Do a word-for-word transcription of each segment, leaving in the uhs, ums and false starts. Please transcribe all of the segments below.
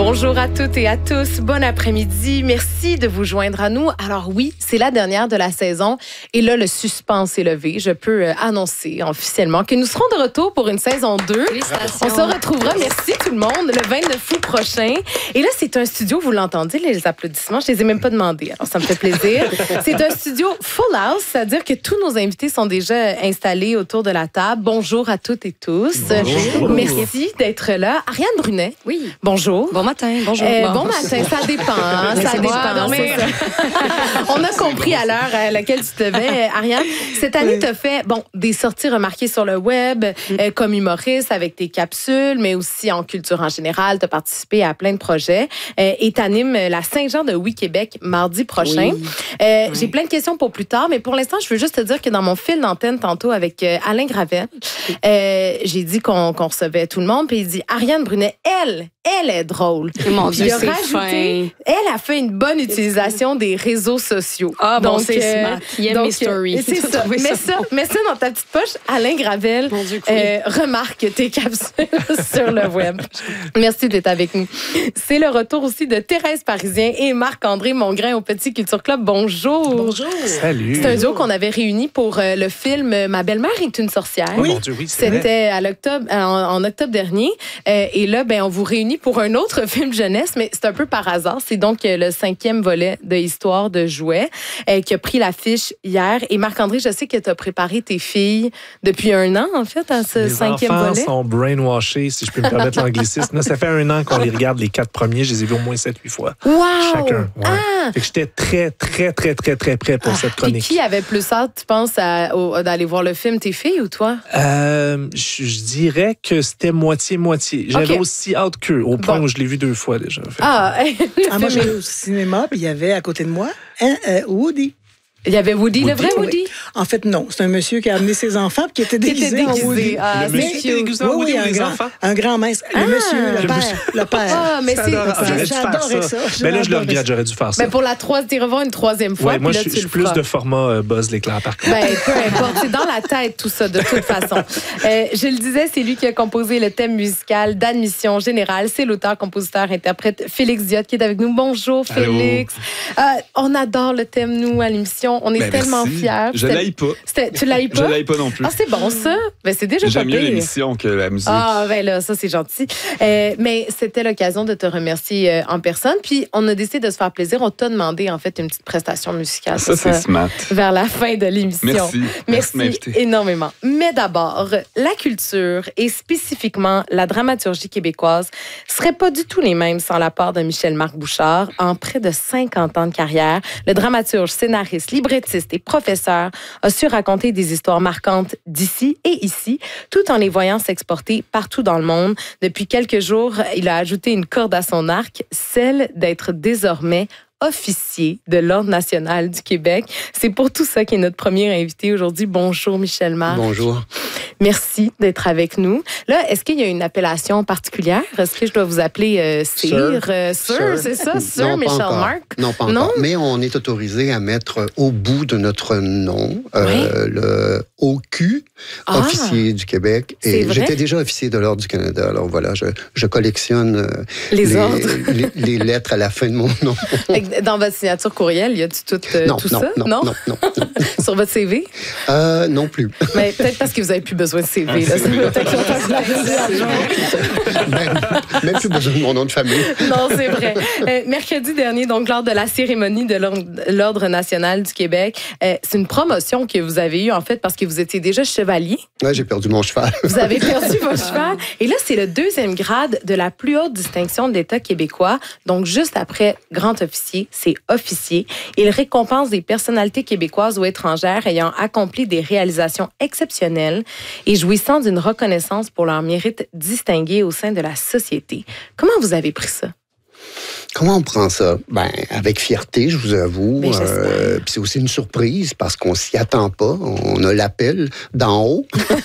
Bonjour à toutes et à tous. Bon après-midi. Merci de vous joindre à nous. Alors oui, c'est la dernière de la saison. Et là, le suspense est levé. Je peux euh, annoncer officiellement que nous serons de retour pour une saison deux. On se retrouvera, merci tout le monde, le vingt-neuf août prochain. Et là, c'est un studio, vous l'entendez, les applaudissements, je les ai même pas demandés. Alors, ça me fait plaisir. C'est un studio full house, c'est-à-dire que tous nos invités sont déjà installés autour de la table. Bonjour à toutes et tous. Bonjour. Merci d'être là. Ariane Brunet. Oui. Bonjour. Bon matin. Bonjour. Euh, bon. bon matin, ça dépend. Hein, ça dépend. C'est ça. On a compris à l'heure à laquelle tu te levais, Ariane. Cette année, tu as fait bon, des sorties remarquées sur le web, euh, comme humoriste avec tes capsules, mais aussi en culture en général. Tu as participé à plein de projets euh, et tu animes la Saint-Jean de Oui Québec mardi prochain. Oui. Euh, oui. J'ai plein de questions pour plus tard, mais pour l'instant, je veux juste te dire que dans mon fil d'antenne tantôt avec euh, Alain Gravel, euh, j'ai dit qu'on qu'on recevait tout le monde, puis il dit Ariane Brunet, elle, elle est drôle. Mon Dieu, il a c'est rajouté, fin. elle a fait une bonne utilisation des réseaux sociaux. Ah bon, donc, c'est smart. Il aime mes stories. C'est ça. Mets ça, ça, mets ça dans ta petite poche. Alain Gravel Dieu, euh, remarque tes capsules sur le web. Merci d'être avec nous. C'est le retour aussi de Thérèse Parisien et Marc-André Mongrain au Petit Culture Club. Bonjour. Bonjour. Salut. C'est un duo qu'on avait réuni pour euh, le film Ma belle-mère est une sorcière. Oui. Oh mon Dieu, oui, c'est C'était à l'octobre, en, en octobre dernier. Euh, et là, ben, on vous réunit pour un autre film jeunesse, mais c'est un peu par hasard. C'est donc euh, le cinquième volet de Histoire de jouets euh, qui a pris l'affiche hier. Et Marc-André, je sais que tu as préparé tes filles depuis un an, en fait, à ce Les cinquième enfants volet. sont brainwashés, si je peux me permettre l'anglicisme. Là, ça fait un an qu'on les regarde, les quatre premiers. Je les ai vus au moins sept, huit fois. Wow! Chacun. Ouais. Ah! Fait que j'étais très, très, très, très, très prêt pour Ah, cette puis chronique. qui avait plus hâte, tu penses, à, au, d'aller voir le film, tes filles ou toi? Euh, je, je dirais que c'était moitié-moitié. J'avais Ok. aussi hâte qu'eux, au point Bon. où je l'ai vu deux fois déjà. Fait. Ah, le Ah, moi, film est- j'allais au cinéma, puis il y avait à côté de moi un, euh, Woody. Il y avait Woody, le Woody, vrai Oui. Woody. En fait, non. C'est un monsieur qui a amené ses enfants, puis qui était Qui était déguisé en déguisé. Woody. Ah, Le c'est monsieur était cute. déguisé en Woody ou un les grand, enfants? un grand mince. Ah. Le monsieur, le Le père. monsieur. Le père. Ah, mais c'est... J'adore- c'est- J'aurais dû faire j'adorais ça. ça. Mais là, je le J'adorais regrette, ça. j'aurais dû faire ça. Ben pour la troisième, t'y revoir une troisième fois, Ouais, puis moi, là, je tu suis je le suis plus feras. de format euh, Buzz l'éclair, par contre. Ben, peu importe, c'est dans la tête tout ça, de toute façon. Euh, je le disais, c'est lui qui a composé le thème musical d'Admission Générale. C'est l'auteur, compositeur, interprète Félix Diot qui est avec nous. Bonjour, Allô. Félix. Euh, on adore le thème, nous, à l'émission. On est Ben, tellement merci. fiers. Je C'était- l'aille pas. c'était- Tu l'aimes Je pas? l'aille pas non plus. Ah, c'est bon, ça. Ben, c'est déjà pas J'aime mieux pire. l'émission que la musique. Ah, ben là, ça, c'est gentil. Euh, mais c'était l'occasion de te remercier euh, en personne. Puis, on a décidé de se faire plaisir. On t'a demandé, en fait, une petite prestation musicale. Ça, c'est Ça, smart. vers la fin de l'émission. Merci. Merci Merci de m'inviter. énormément. Mais d'abord, la culture et spécifiquement la dramaturgie québécoise seraient pas du tout les mêmes sans l'apport de Michel-Marc Bouchard. En près de cinquante ans de carrière, le dramaturge, scénariste, librettiste et professeur a su raconter des histoires marquantes d'ici et ici, tout en les voyant s'exporter partout dans le monde. Depuis quelques jours, il a ajouté une corde à son arc, celle d'être désormais officier de l'Ordre national du Québec. C'est pour tout ça qu'il est notre premier invité aujourd'hui. Bonjour, Michel Marc. Bonjour. Merci d'être avec nous. Là, est-ce qu'il y a une appellation particulière? Est-ce que je dois vous appeler euh, Sir? Euh, Sir, Sir. c'est ça? Sir Non, pas Michel encore. Marc? Non, pas Non? encore. Mais on est autorisé à mettre au bout de notre nom euh, le O Q, Ah! officier du Québec. C'est Et vrai? j'étais déjà officier de l'Ordre du Canada. Alors voilà, je, je collectionne euh, Les ordres. les, les lettres à la fin de mon nom. Dans votre signature courriel, y a-tu tout, euh, non, tout non, ça? non, non, non, non, non. Sur votre C V? Euh, non plus. Mais peut-être parce que vous n'avez plus besoin de C V. Là. Ça fait peut-être longtemps que vous l'avez dit à jour. même, même plus besoin de mon nom de famille. Non, c'est vrai. Euh, mercredi dernier, donc lors de la cérémonie de l'Ordre- l'Ordre national du Québec, euh, c'est une promotion que vous avez eue, en fait, parce que vous étiez déjà chevalier. Ouais, j'ai perdu mon cheval. Vous avez perdu votre cheval. Et là, c'est le deuxième grade de la plus haute distinction de l'État québécois. Donc, juste après grand officier, c'est officier. Il récompense des personnalités québécoises ou étrangères ayant accompli des réalisations exceptionnelles et jouissant d'une reconnaissance pour leur mérite distingué au sein de la société. Comment vous avez pris ça? Comment on prend ça? Ben, avec fierté, je vous avoue. Ben, j'espère. Euh, puis c'est aussi une surprise parce qu'on s'y attend pas. On a l'appel d'en haut.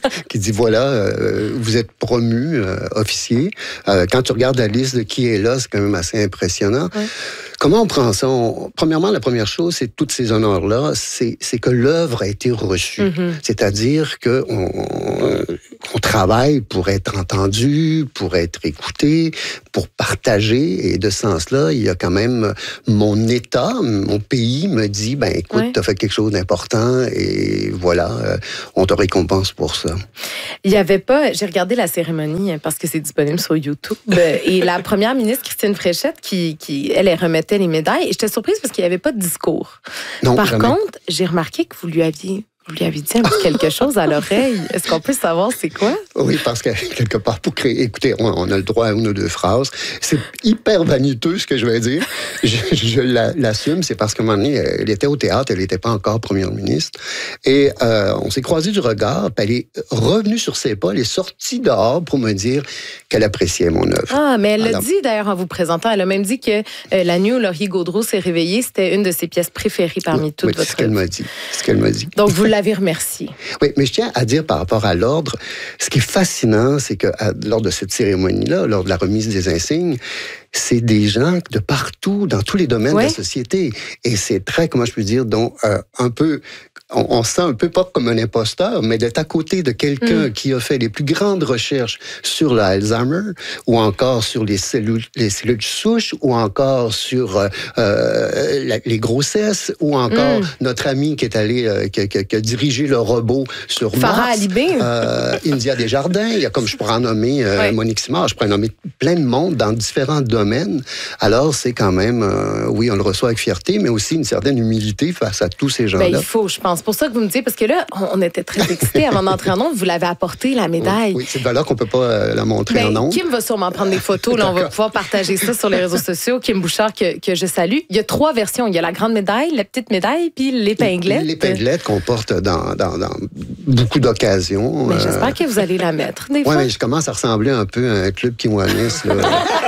qui dit, voilà, euh, vous êtes promu euh, officier. Euh, quand tu regardes la liste de qui est là, c'est quand même assez impressionnant. Ouais. Comment on prend ça? On, premièrement, la première chose, c'est tous ces honneurs-là, c'est, c'est que l'œuvre a été reçue. Mm-hmm. C'est-à-dire qu'on on, on travaille pour être entendu, pour être écouté, pour partager. Et de ce sens-là, il y a quand même mon État, mon pays me dit, ben écoute, ouais. tu as fait quelque chose d'important et voilà, euh, on te récompense pour ça. Il n'y avait pas... J'ai regardé la cérémonie parce que c'est disponible sur YouTube. Et la première ministre, Christine Fréchette, qui, qui elle, elle remettait les médailles. Et j'étais surprise parce qu'il n'y avait pas de discours. Non, Par jamais. contre, j'ai remarqué que vous lui aviez... Vous lui avez dit un petit quelque chose à l'oreille. Est-ce qu'on peut savoir c'est quoi? Oui, parce que quelque part, pour créer... Écoutez, on, on a le droit à une ou deux phrases. C'est hyper vaniteux, ce que je vais dire. Je, je l'assume, c'est parce qu'à un moment donné, elle était au théâtre, elle n'était pas encore première ministre. Et euh, on s'est croisés du regard, puis elle est revenue sur ses pas, elle est sortie dehors pour me dire qu'elle appréciait mon œuvre. Ah, mais elle l'a dit d'ailleurs en vous présentant. Elle a même dit que euh, La nuit où Laurier Gaudreault s'est réveillé, c'était une de ses pièces préférées parmi oui, toutes oui, votre... c'est ce qu'elle m'a dit. C'est ce qu'elle m'a dit. Donc, vous l'avez remercié. Oui, mais je tiens à dire par rapport à l'ordre, ce qui est fascinant, c'est que à, lors de cette cérémonie-là, lors de la remise des insignes, c'est des gens de partout, dans tous les domaines ouais. de la société. Et c'est très, comment je peux dire, donc euh, un peu, on, on se sent un peu pas comme un imposteur, mais d'être à côté de quelqu'un mm. qui a fait les plus grandes recherches sur l'Alzheimer, ou encore sur les cellules, les cellules souches, ou encore sur euh, euh, la, les grossesses, ou encore mm. notre ami qui est allé, euh, qui, qui, qui a dirigé le robot sur Mars. Farah Alibé. Euh, India Desjardins, il y a comme je pourrais en nommer euh, ouais. Monique Simard, je pourrais en nommer plein de monde dans différents domaines. Alors, c'est quand même, euh, oui, on le reçoit avec fierté, mais aussi une certaine humilité face à tous ces gens-là. Ben, il faut, je pense. Pour ça que vous me dites, parce que là, on était très excités avant d'entrer en ondes, vous l'avez apporté, la médaille. Oui, oui, c'est de là qu'on ne peut pas euh, la montrer ben, en ondes. Kim va sûrement prendre des photos, là, on va pouvoir partager ça sur les réseaux sociaux. Kim Bouchard, que, que je salue. Il y a trois versions. Il y a la grande médaille, la petite médaille, puis l'épinglette. L'épinglette qu'on porte dans, dans, dans beaucoup d'occasions. Mais euh... j'espère que vous allez la mettre, des ouais, fois. Oui, mais je commence à ressembler un peu à un club Kiwanis, là.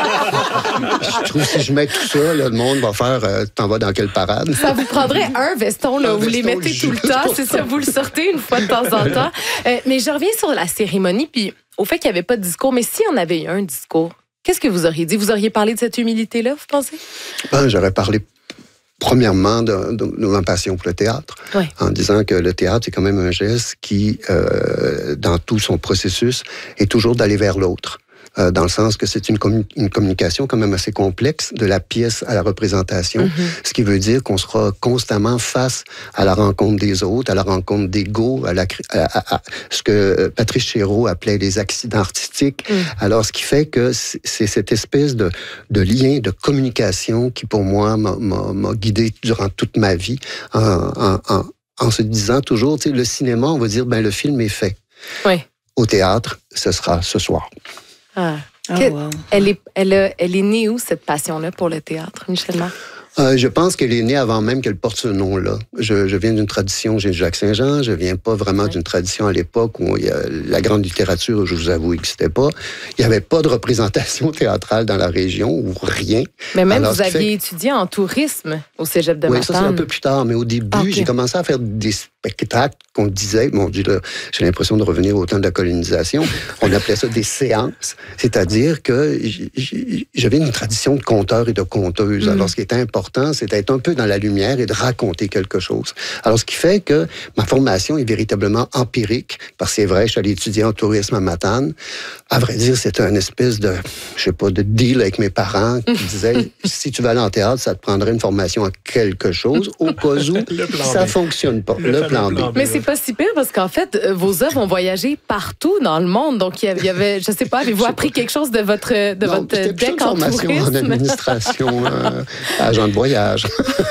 Je trouve que si je mets tout ça, là, le monde va faire euh, t'en vas dans quelle parade? Ça vous prendrait un veston, là, un vous veston les mettez tout le temps, c'est ça, vous le sortez une fois de temps en temps. Euh, mais je reviens sur la cérémonie, puis au fait qu'il n'y avait pas de discours, mais si on avait eu un discours, qu'est-ce que vous auriez dit? Vous auriez parlé de cette humilité-là, vous pensez? Ben, j'aurais parlé premièrement de, de, de ma passion pour le théâtre, oui. en disant que le théâtre, c'est quand même un geste qui, euh, dans tout son processus, est toujours d'aller vers l'autre. Euh, dans le sens que c'est une, commun- une communication quand même assez complexe de la pièce à la représentation, mm-hmm. ce qui veut dire qu'on sera constamment face à la rencontre des autres, à la rencontre d'ego, à, la, à, à, à ce que Patrice Chéreau appelait les accidents artistiques. Mm. Alors, ce qui fait que c'est, c'est cette espèce de, de lien, de communication qui, pour moi, m'a, m'a, m'a guidé durant toute ma vie en, en, en, en se disant toujours, tu sais, le cinéma, on va dire, ben le film est fait. Oui. Au théâtre, ce sera ce soir. Ah. Oh, wow. elle, est, elle, a, elle est née où, cette passion-là, pour le théâtre, Michel Marc? Euh, je pense qu'elle est née avant même qu'elle porte ce nom-là. Je, je viens d'une tradition, j'ai Jacques Saint-Jean, je viens pas vraiment ouais. d'une tradition à l'époque où il y a la grande littérature, je vous avoue, n'existait pas. Il n'y avait pas de représentation théâtrale dans la région, ou rien. Mais même Alors, vous aviez fait... étudié en tourisme au cégep de oui, Matane. Oui, ça c'est un peu plus tard, mais au début, okay. j'ai commencé à faire des spectacles qu'on disait, bon, j'ai l'impression de revenir au temps de la colonisation, on appelait ça des séances, c'est-à-dire que j'avais une tradition de conteur et de conteuse. Mm. Alors, ce qui était important, c'est d'être un peu dans la lumière et de raconter quelque chose. Alors, ce qui fait que ma formation est véritablement empirique, parce que c'est vrai, je suis allé étudier en tourisme à Matane. À vrai dire, c'était une espèce de, je sais pas, de deal avec mes parents qui disaient, si tu veux aller en théâtre, ça te prendrait une formation à quelque chose, au cas où ça fonctionne pas. Le, le plan B. Mais c'est pas si pire, parce qu'en fait, vos œuvres ont voyagé partout dans le monde. Donc, il y avait, je sais pas, avez-vous appris quelque chose de votre, de non, votre deck en formation tourisme? En administration, euh, agent de voyage.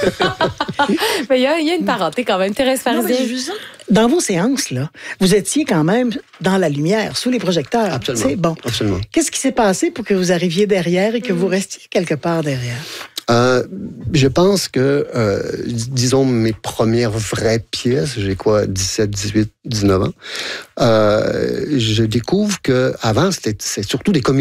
Mais il y, y a une parenté quand même. Thérèse Pharisien. Dans vos séances, là, vous étiez quand même dans la lumière, sous les projecteurs. Absolument. C'est bon. Absolument. Qu'est-ce qui s'est passé pour que vous arriviez derrière et que mmh. vous restiez quelque part derrière? Euh, je pense que, euh, disons, mes premières vraies pièces, j'ai quoi, dix-sept, dix-huit, dix-neuf ans, euh, je découvre que avant c'était c'est surtout des comédies.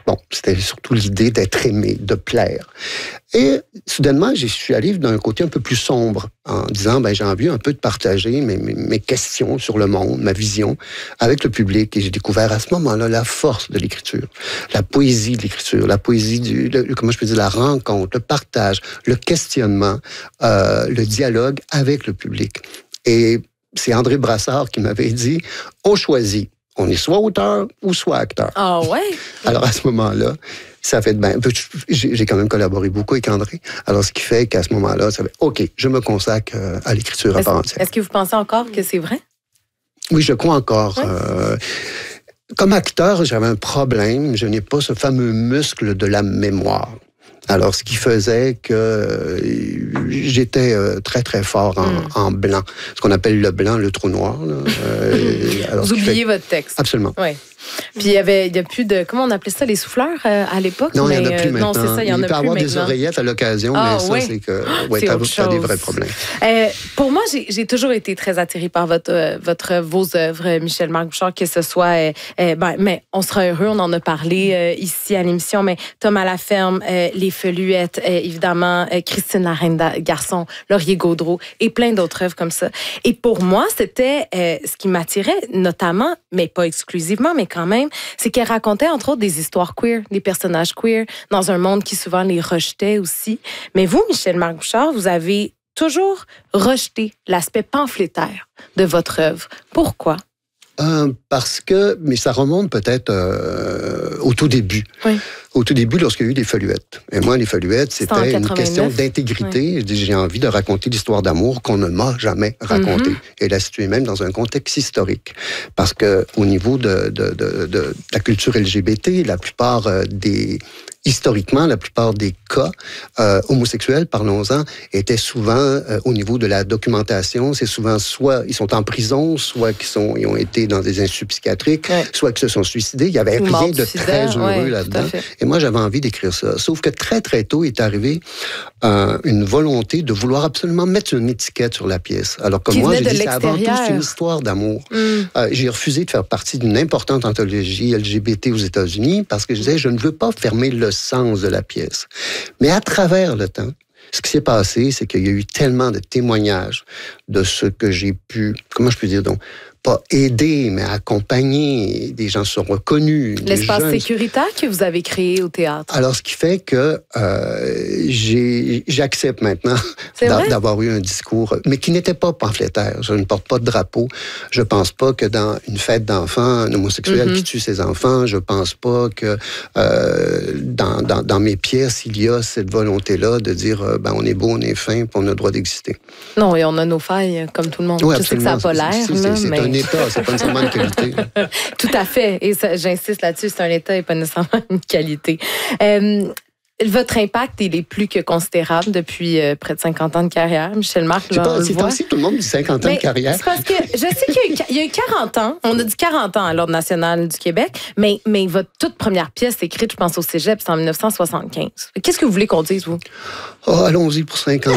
bon, c'était surtout l'idée d'être aimé, de plaire. Et soudainement, je suis allé d'un côté un peu plus sombre, en disant, ben j'ai envie un peu de partager mes, mes, mes questions sur le monde, ma vision, avec le public. Et j'ai découvert à ce moment-là la force de l'écriture, la poésie de l'écriture, la poésie du, le, comment je peux dire, la rencontre, le partage, le questionnement, euh, le dialogue avec le public. Et c'est André Brassard qui m'avait dit, on choisit. On est soit auteur ou soit acteur. Ah ouais? Alors, à ce moment-là, ça fait... Ben, j'ai quand même collaboré beaucoup avec André. Alors, ce qui fait qu'à ce moment-là, ça fait OK, je me consacre à l'écriture à part entière. Est-ce que vous pensez encore que c'est vrai? Oui, je crois encore. Ouais. Euh, comme acteur, j'avais un problème. Je n'ai pas ce fameux muscle de la mémoire. Alors, ce qui faisait que j'étais très, très fort en, mm. en blanc. Ce qu'on appelle le blanc, le trou noir. Là. Euh, alors, Vous oubliez fait... votre texte. Absolument. Oui. Puis il y avait, il y a plus de, comment on appelait ça, les souffleurs euh, à l'époque? Non, mais, il n'y en a plus euh, maintenant. Non, c'est ça, il y en il a peut plus avoir maintenant. des oreillettes à l'occasion, ah, mais ça, ouais. c'est que ouais, c'est tu as des vrais problèmes. Euh, pour moi, j'ai, j'ai toujours été très attirée par votre, euh, votre, vos œuvres, Michel-Marc Bouchard, que ce soit, euh, euh, ben, mais on sera heureux, on en a parlé euh, ici à l'émission, mais Thomas Laferme, euh, Les Feluettes, euh, évidemment, euh, Christine la Reine Garçon, Laurier Gaudreau et plein d'autres œuvres comme ça. Et pour moi, c'était euh, ce qui m'attirait, notamment, mais pas exclusivement, mais quand même, c'est qu'elle racontait entre autres des histoires queer, des personnages queer, dans un monde qui souvent les rejetait aussi. Mais vous, Michel-Marc Bouchard, vous avez toujours rejeté l'aspect pamphlétaire de votre œuvre. Pourquoi? Euh, parce que, mais ça remonte peut-être euh, au tout début. Oui. Au tout début, lorsqu'il y a eu les Feluettes. Et moi, les Feluettes, c'était une question d'intégrité. Oui. J'ai envie de raconter l'histoire d'amour qu'on ne m'a jamais racontée. Mm-hmm. Et la situer même dans un contexte historique. Parce que au niveau de, de, de, de la culture L G B T, la plupart des... Historiquement, la plupart des cas euh, homosexuels, parlons-en, étaient souvent euh, au niveau de la documentation. C'est souvent soit ils sont en prison, soit qu'ils sont, ils ont été dans des instituts psychiatriques, ouais. soit qu'ils se sont suicidés. Il n'y avait Ou rien de très heureux ouais, là-dedans. Et moi, j'avais envie d'écrire ça. Sauf que très, très tôt est arrivé euh, une volonté de vouloir absolument mettre une étiquette sur la pièce. Alors que Qui moi, j'ai dit, c'est avant tout, c'est une histoire d'amour. Mm. Euh, j'ai refusé de faire partie d'une importante anthologie L G B T aux États-Unis parce que je disais, je ne veux pas fermer le sens de la pièce. Mais à travers le temps, ce qui s'est passé, c'est qu'il y a eu tellement de témoignages de ce que j'ai pu, comment je peux dire donc, pas aider, mais accompagner. Des gens sont reconnus. L'espace jeunes... sécuritaire que vous avez créé au théâtre. Alors, ce qui fait que euh, j'ai, j'accepte maintenant d'a, d'avoir eu un discours, mais qui n'était pas pamphlétaire. Je ne porte pas de drapeau. Je pense pas que dans une fête d'enfants, un homosexuel mm-hmm. qui tue ses enfants, je pense pas que euh, dans, dans, dans mes pièces, il y a cette volonté-là de dire, euh, ben, on est beau, on est fin, puis on a le droit d'exister. Non, et on a nos failles, comme tout le monde. Oui, je sais que ça n'a pas l'air, c'est, c'est, là, c'est mais... un état, c'est pas nécessairement une qualité. Tout à fait, et ça, j'insiste là-dessus, c'est un état et pas nécessairement une qualité. Euh, Votre impact, il est plus que considérable depuis euh, près de cinquante ans de carrière. Michel-Marc, c'est pas, c'est aussi tout le monde dit cinquante ans mais de carrière. C'est parce que je sais qu'il y a, eu, il y a eu quarante ans. On a dit quarante ans à l'Ordre national du Québec, mais, mais votre toute première pièce écrite, je pense, au Cégep, c'est en dix-neuf cent soixante-quinze. Qu'est-ce que vous voulez qu'on dise, vous? Oh, allons-y pour cinquante.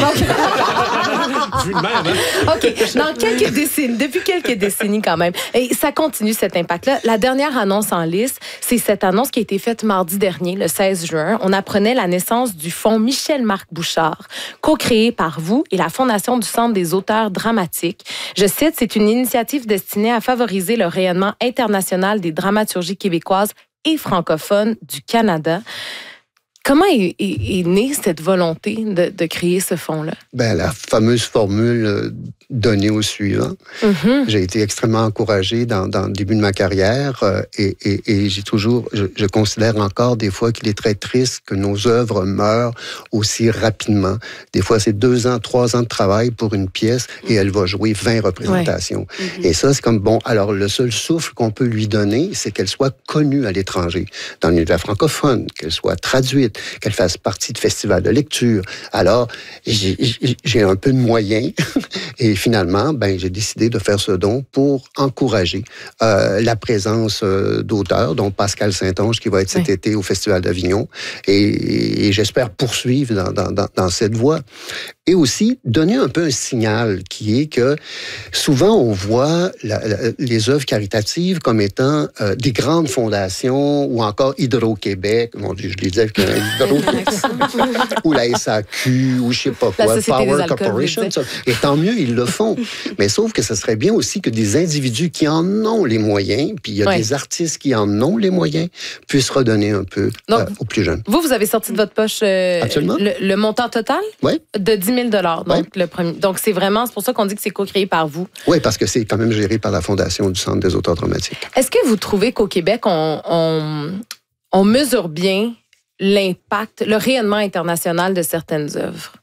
Vu de même, hein? OK. Dans quelques décennies, depuis quelques décennies quand même. Et ça continue, cet impact-là. La dernière annonce en liste, c'est cette annonce qui a été faite mardi dernier, le seize juin. On apprenait la naissance du Fonds Michel-Marc Bouchard, co-créé par vous et la Fondation du Centre des auteurs dramatiques. Je cite, c'est une initiative destinée à favoriser le rayonnement international des dramaturgies québécoises et francophones du Canada. Comment est, est, est née cette volonté de, de créer ce fonds-là? Ben, la fameuse formule donnée au suivant. Mm-hmm. J'ai été extrêmement encouragé dans, dans le début de ma carrière euh, et, et, et j'ai toujours, je, je considère encore des fois qu'il est très triste que nos œuvres meurent aussi rapidement. Des fois, c'est deux ans, trois ans de travail pour une pièce et elle va jouer vingt représentations. Ouais. Mm-hmm. Et ça, c'est comme, bon, alors le seul souffle qu'on peut lui donner, c'est qu'elle soit connue à l'étranger, dans l'univers francophone, qu'elle soit traduite, ensuite qu'elle fasse partie de festivals de lecture. Alors, j'ai, j'ai un peu de moyens et finalement, ben, j'ai décidé de faire ce don pour encourager euh, la présence euh, d'auteurs, dont Pascal Saint-Onge, qui va être cet oui. été au Festival d'Avignon. Et, et j'espère poursuivre dans, dans, dans, dans cette voie. Et aussi, donner un peu un signal qui est que souvent, on voit la, la, les œuvres caritatives comme étant euh, des grandes fondations ou encore Hydro-Québec, mon Dieu, je l'ai dit avec un Hydro, ou la S A Q, ou je sais pas quoi, Power Corporation. Ça. Et tant mieux, ils le font. Mais sauf que ce serait bien aussi que des individus qui en ont les moyens, puis il y a ouais. des artistes qui en ont les moyens, puissent redonner un peu Donc, euh, aux plus jeunes. Vous, vous avez sorti de votre poche euh, le, le montant total ouais. de dix mille dollars. Donc, ouais. le premier. Donc, c'est vraiment, c'est pour ça qu'on dit que c'est co-créé par vous. Oui, parce que c'est quand même géré par la Fondation du Centre des auteurs dramatiques. Est-ce que vous trouvez qu'au Québec, on, on, on mesure bien l'impact, le rayonnement international de certaines œuvres?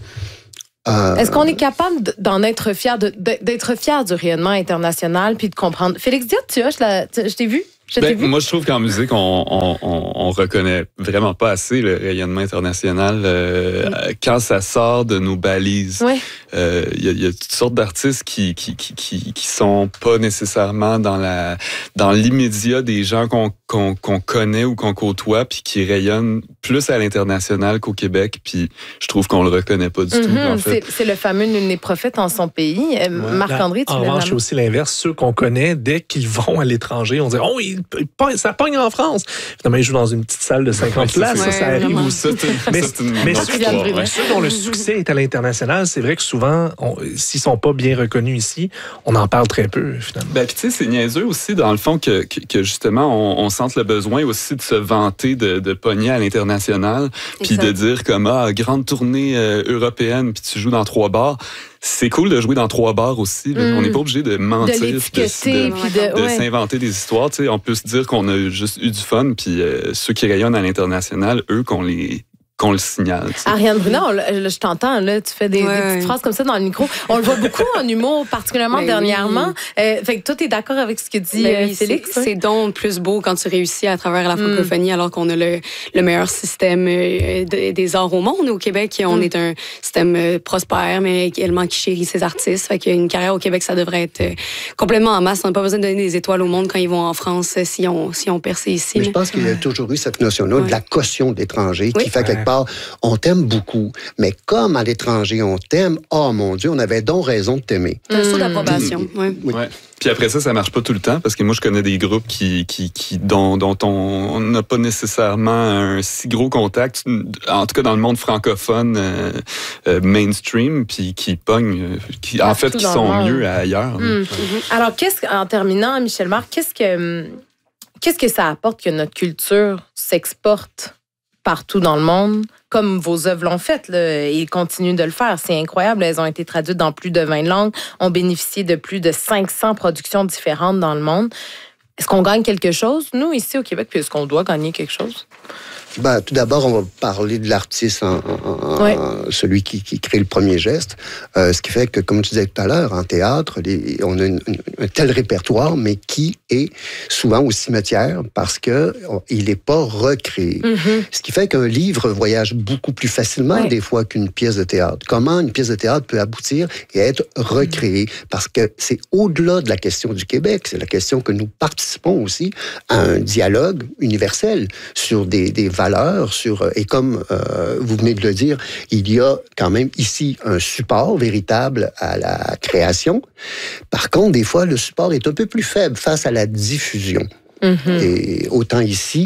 Euh... Est-ce qu'on est capable d'en être fier, de, d'être fier du rayonnement international puis de comprendre? Félix Diot, tu vois, je, la, je t'ai vu? Je ben, moi, je trouve qu'en musique, on, on, on, on reconnaît vraiment pas assez le rayonnement international euh, oui. quand ça sort de nos balises. Il oui. euh, y, y a toutes sortes d'artistes qui, qui, qui, qui, qui sont pas nécessairement dans la dans l'immédiat des gens qu'on, qu'on, qu'on connaît ou qu'on côtoie, puis qui rayonnent plus à l'international qu'au Québec. Puis je trouve qu'on le reconnaît pas du mm-hmm. tout. En fait. c'est, c'est le fameux nul n'est prophète en son pays. Ouais. Marc-André, tu En revanche, c'est aussi l'inverse. Ceux qu'on connaît, dès qu'ils vont à l'étranger, on dit oh, il ça pogne en France. Finalement, ils jouent dans une petite salle de cinquante ouais, places. Ça, ça ouais, arrive aussi. Mais, mais ceux, ouais. ceux dont le succès est à l'international, c'est vrai que souvent, on, s'ils ne sont pas bien reconnus ici, on en parle très peu, finalement. Ben, puis tu sais, c'est niaiseux aussi, dans le fond, que, que, que justement, on, on sente le besoin aussi de se vanter de, de pogner à l'international, puis de dire comme, ah, grande tournée euh, européenne, puis tu joues dans trois bars. C'est cool de jouer dans trois bars aussi. Mmh. On n'est pas obligé de mentir, de, de, de, de, de ouais. s'inventer des histoires. T'sais, on peut se dire qu'on a juste eu du fun, puis euh, ceux qui rayonnent à l'international, eux, qu'on les qu'on le signale. T'sais. Ariane Brunet, on, je t'entends, là, tu fais des, ouais, des petites ouais. phrases comme ça dans le micro. On le voit beaucoup en humour, particulièrement ben dernièrement. Oui. Euh, fait que toi, t'es d'accord avec ce que dit ben oui, Félix? C'est, c'est donc plus beau quand tu réussis à travers la francophonie, mm. alors qu'on a le, le meilleur système de, des arts au monde. Au Québec, on mm. est un système prospère, mais également qui chérit ses artistes. Fait qu'une carrière au Québec, ça devrait être complètement en masse. On n'a pas besoin de donner des étoiles au monde quand ils vont en France, si on, si on perce ici. Mais je pense qu'il y a toujours eu cette notion-là ouais. de la caution d'étrangers oui. qui fait quelque part, on t'aime beaucoup, mais comme à l'étranger, on t'aime, oh mon Dieu, on avait donc raison de t'aimer. C'est un saut d'approbation. Oui. Oui. Ouais. Puis après ça, ça marche pas tout le temps, parce que moi, je connais des groupes qui, qui, qui, dont, dont on n'a pas nécessairement un si gros contact, en tout cas dans le monde francophone euh, euh, mainstream, puis qui pognent, qui, en fait, qui sont mieux ailleurs. Mmh. Mmh. Alors, qu'est-ce, en terminant, Michel Marc, qu'est-ce que, qu'est-ce que ça apporte que notre culture s'exporte partout dans le monde, comme vos œuvres l'ont fait, là, et ils continuent de le faire. C'est incroyable. Elles ont été traduites dans plus de vingt langues, ont bénéficié de plus de cinq cents productions différentes dans le monde. Est-ce qu'on gagne quelque chose, nous, ici au Québec, puis est-ce qu'on doit gagner quelque chose? Ben, tout d'abord, on va parler de l'artiste, en, en, ouais. en, celui qui, qui crée le premier geste. Euh, ce qui fait que, comme tu disais tout à l'heure, en théâtre, les, on a une, une, un tel répertoire, mais qui est souvent au cimetière parce que il n'est pas recréé. Mm-hmm. Ce qui fait qu'un livre voyage beaucoup plus facilement ouais. des fois qu'une pièce de théâtre. Comment une pièce de théâtre peut aboutir et être recréée? Mm-hmm. Parce que c'est au-delà de la question du Québec, c'est la question que nous participons aussi à un dialogue universel sur des, des valeurs, sur, et comme euh, vous venez de le dire, il y a quand même ici un support véritable à la création. Par contre, des fois, le support est un peu plus faible face à la diffusion. Mm-hmm. Et autant ici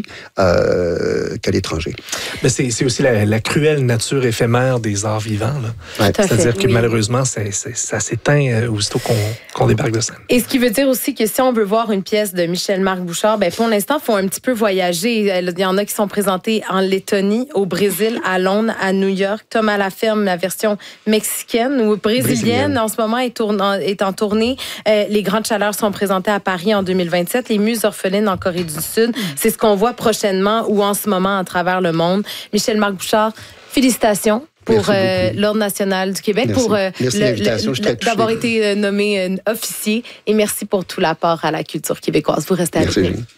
euh, qu'à l'étranger. Mais c'est, c'est aussi la, la cruelle nature éphémère des arts vivants. Là. Ouais. C'est-à-dire fait, que oui. malheureusement, c'est, c'est, ça s'éteint aussitôt qu'on, qu'on débarque de scène. Et ce qui veut dire aussi que si on veut voir une pièce de Michel-Marc Bouchard, ben pour l'instant, il faut un petit peu voyager. Il y en a qui sont présentés en Lettonie, au Brésil, à Londres, à New York. Thomas Laferme, la version mexicaine ou brésilienne, brésilienne. En ce moment, est, tourne, est en tournée. Euh, les Grandes Chaleurs sont présentées à Paris en deux mille vingt-sept. Les Muses orphelines en Corée du Sud. C'est ce qu'on voit prochainement ou en ce moment à travers le monde. Michel-Marc Bouchard, félicitations pour euh, l'Ordre national du Québec, merci. pour euh, merci le, le, d'avoir été nommé euh, officier et merci pour tout l'apport à la culture québécoise. Vous restez avec nous.